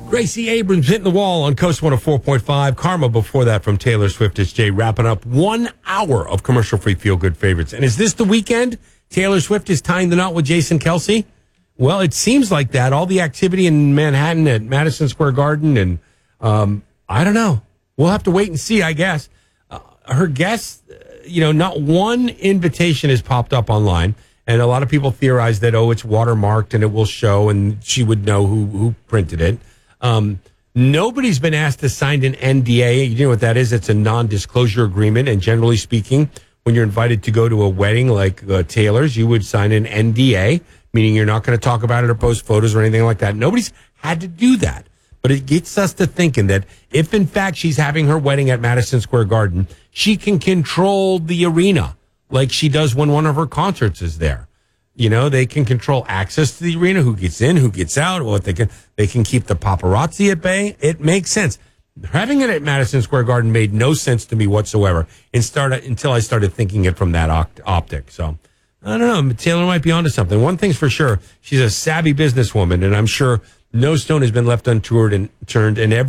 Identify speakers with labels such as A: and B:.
A: Gracie Abrams hitting the wall on Coast 104.5. Karma before that from Taylor Swift. It's Jay wrapping up 1 hour of commercial-free feel-good favorites. And is this the weekend? Taylor Swift is tying the knot with Jason Kelce? Well, it seems like that. All the activity in Manhattan at Madison Square Garden, and I don't know. We'll have to wait and see, I guess. Her guests, not one invitation has popped up online. And a lot of people theorize that, it's watermarked and it will show and she would know who printed it. Nobody's been asked to sign an NDA. You know what that is? It's a non-disclosure agreement. And generally speaking, when you're invited to go to a wedding like Taylor's, you would sign an NDA, meaning you're not going to talk about it or post photos or anything like that. Nobody's had to do that. But it gets us to thinking that if, in fact, she's having her wedding at Madison Square Garden, she can control the arena like she does when one of her concerts is there. They can control access to the arena, who gets in, who gets out, what they can keep the paparazzi at bay. It makes sense. Having it at Madison Square Garden made no sense to me whatsoever until I started thinking it from that optic. So, I don't know. Taylor might be onto something. One thing's for sure, she's a savvy businesswoman, and I'm sure no stone has been left unturned, and every